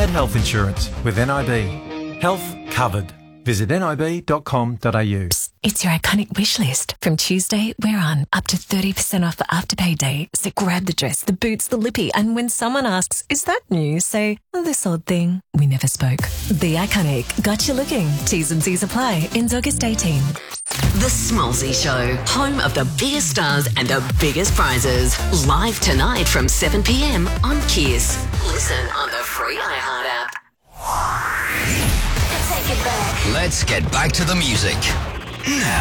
get health insurance with NIB. Health covered. Visit nib.com.au. It's your iconic wish list. From Tuesday, we're on up to 30% off for Afterpay Day. So grab the dress, the boots, the lippy, and when someone asks, is that new? Say, this old thing. We never spoke. The Iconic. Got you looking. T's and C's apply. Ends August 18. The Smallsy Show, home of the biggest stars and the biggest prizes. Live tonight from 7 p.m. on Kiss. Listen on the free iHeart app. Let's get back to the music. Now.